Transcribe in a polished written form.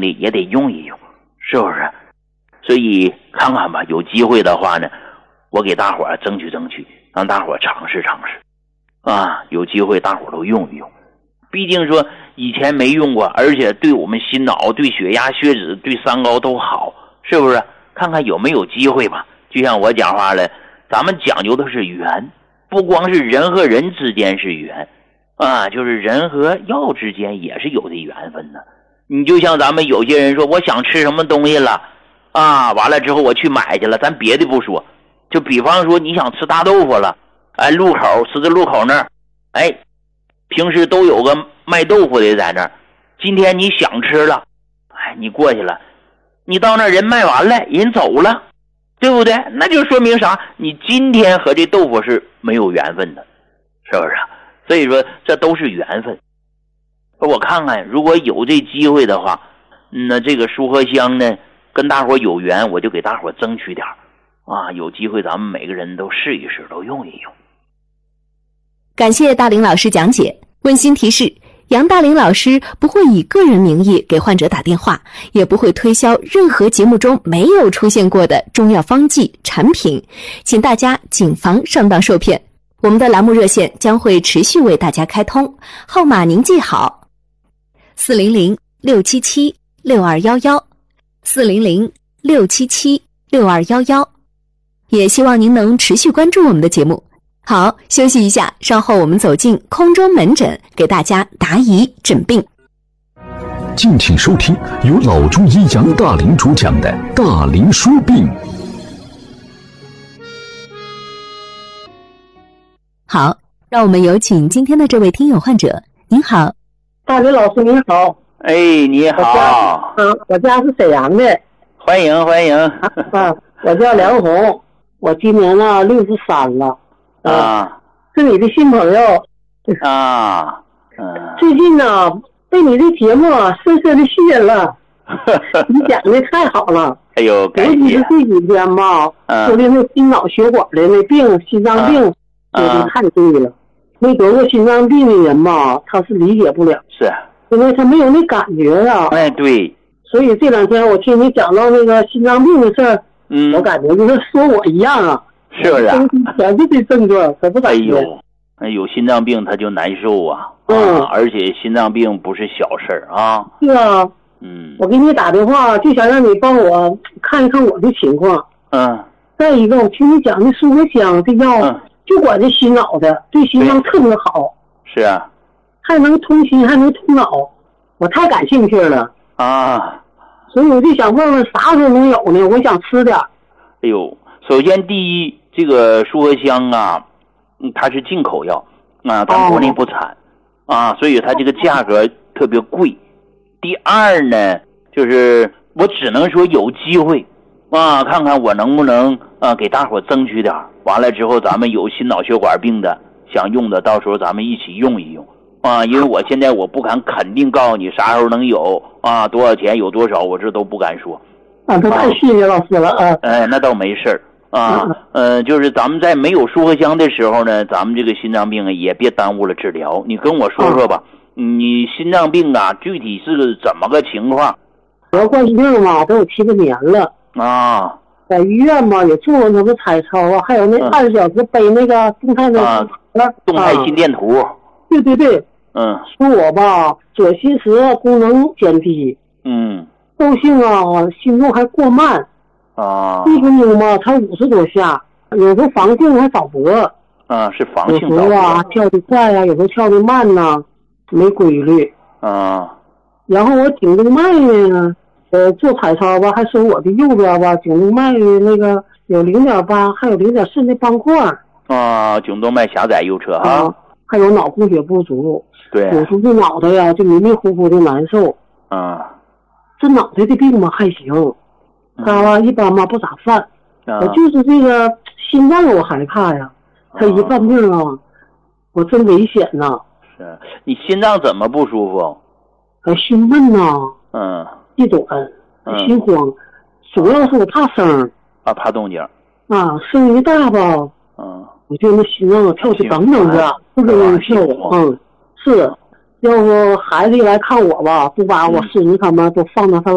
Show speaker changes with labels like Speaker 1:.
Speaker 1: 的也得用一用，是不是？所以看看吧，有机会的话呢，我给大伙儿争取争取，让大伙儿尝试尝试啊，有机会大伙儿都用一用。毕竟说以前没用过，而且对我们心脑、对血压、血脂、对三高都好，是不是？看看有没有机会吧。就像我讲话了，咱们讲究的是缘，不光是人和人之间是缘啊，就是人和药之间也是有这缘分的。你就像咱们有些人说我想吃什么东西了啊，完了之后我去买去了，咱别的不说，就比方说你想吃大豆腐了，哎，路口十字路口那儿，哎，平时都有个卖豆腐的在那儿，今天你想吃了，哎，你过去了，你到那儿人卖完了，人走了，对不对？那就说明啥？你今天和这豆腐是没有缘分的，是不是？所以说这都是缘分。我看看如果有这机会的话，那这个舒和香呢跟大伙有缘，我就给大伙争取点啊，有机会咱们每个人都试一试，都用一用。
Speaker 2: 感谢大林老师讲解。温馨提示，杨大林老师不会以个人名义给患者打电话，也不会推销任何节目中没有出现过的中药方剂产品，请大家谨防上当受骗。我们的栏目热线将会持续为大家开通，号码您记好：400-677-6211 400-677-6211。也希望您能持续关注我们的节目。好，休息一下，稍后我们走进空中门诊，给大家答疑诊病。
Speaker 3: 敬请收听由老中医杨大林主讲的《大林说病》。
Speaker 2: 好，让我们有请今天的这位听友患者。您好，
Speaker 4: 大林老师您好。
Speaker 1: 哎，你好。
Speaker 4: 我家是沈阳的。
Speaker 1: 欢迎欢迎。
Speaker 4: 我叫梁红，我今年呢63了。是你的新朋友
Speaker 1: 啊。
Speaker 4: 最近呢被你的节目深深的吸引了。你讲的太好了。
Speaker 1: 哎呦，感谢。
Speaker 4: 尤其是这几天吧，说的那心脑血管的那病，心脏病，说的太对了。没得过心脏病的人吧，他是理解不了，
Speaker 1: 是
Speaker 4: 因为他没有那感觉啊。
Speaker 1: 哎，对。
Speaker 4: 所以这2天我听你讲到那个心脏病的事儿，我感觉就是说我一样啊。
Speaker 1: 是不是？
Speaker 4: 全是这症状，可不感觉。
Speaker 1: 有心脏病他就难受啊。而且心脏病不是小事儿啊。
Speaker 4: 是啊。我给你打电话就想让你帮我看一看我的情况。再一个，我听你讲的舒和香这药，就管这心脑的，对心脏特别好。
Speaker 1: 是啊。
Speaker 4: 还能通心，还能通脑，我太感兴趣了
Speaker 1: 啊。
Speaker 4: 所以我就想问问啥时候能有呢？我想吃点。
Speaker 1: 哎呦，首先第一，这个舒和香啊，它是进口药啊，咱国内不产啊，所以它这个价格特别贵。第二呢，就是我只能说有机会啊，看看我能不能给大伙争取点，完了之后咱们有心脑血管病的想用的，到时候咱们一起用一用啊。因为我现在我不敢肯定告诉你啥时候能有啊，多少钱有多少，我这都不敢说。
Speaker 4: 这太谢谢老师了啊。
Speaker 1: 那倒没事啊。就是咱们在没有舒和香的时候呢，咱们这个心脏病也别耽误了治疗。你跟我说说吧，你心脏病啊具体是怎么个情况？
Speaker 4: 得冠心病嘛，都有7、8年了啊。在医院嘛也做过那个彩超啊，还有那20小时背那个动态的
Speaker 1: 动态心电图。
Speaker 4: 对对对。说我吧左心室功能减低。窦性啊，心动还过慢啊。1分钟嘛才50多下，有时候房性还早搏。
Speaker 1: 是房性早搏。
Speaker 4: 有时候啊跳得快啊，有时候跳得慢呐，没规律啊。然后我颈动脉呢，做彩超吧，还说我的右边吧颈动脉那个有0.8，还有0.4的斑块
Speaker 1: 啊，颈动脉狭窄右侧啊。
Speaker 4: 还有脑供血不足。
Speaker 1: 对。
Speaker 4: 有时候这脑袋呀就迷迷糊糊的难受。这脑袋的病嘛还行，他一般嘛不咋犯。我就是这个心脏我害怕呀，他一犯病啊，我真危险呐。
Speaker 1: 是你心脏怎么不舒服？
Speaker 4: 心闷呐，气短，心慌，主要是我怕声
Speaker 1: 怕动静
Speaker 4: 声一大吧，我觉得那心脏跳起等等的，不容易跳。是，要不孩子一来看我吧，不把我孙子他们都放到他